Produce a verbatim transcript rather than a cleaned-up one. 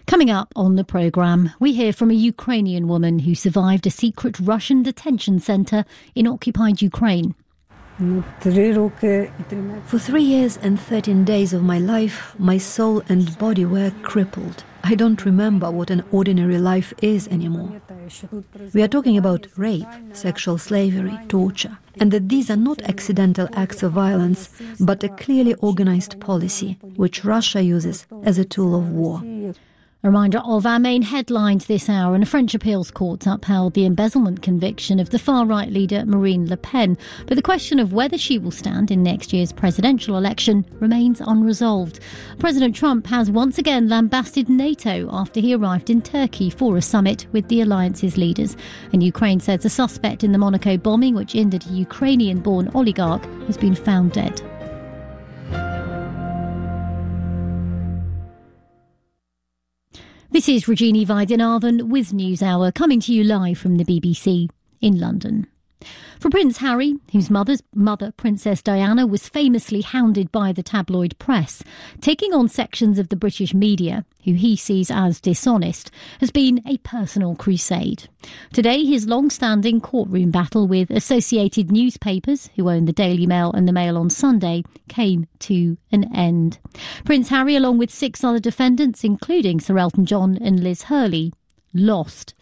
Coming up on the programme, we hear from a Ukrainian woman who survived a secret Russian detention centre in occupied Ukraine. For three years and thirteen days of my life, my soul and body were crippled. I don't remember what an ordinary life is anymore. We are talking about rape, sexual slavery, torture, and that these are not accidental acts of violence, but a clearly organized policy, which Russia uses as a tool of war. A reminder of our main headlines this hour, and a French appeals court upheld the embezzlement conviction of the far-right leader Marine Le Pen. But the question of whether she will stand in next year's presidential election remains unresolved. President Trump has once again lambasted NATO after he arrived in Turkey for a summit with the alliance's leaders. And Ukraine says a suspect in the Monaco bombing, which injured a Ukrainian-born oligarch, has been found dead. This is Regina Vaidyanathan with NewsHour, coming to you live from the B B C in London. For Prince Harry, whose mother's mother, Princess Diana, was famously hounded by the tabloid press, taking on sections of the British media, who he sees as dishonest, has been a personal crusade. Today, his long-standing courtroom battle with Associated Newspapers, who own the Daily Mail and the Mail on Sunday, came to an end. Prince Harry, along with six other defendants, including Sir Elton John and Liz Hurley, lost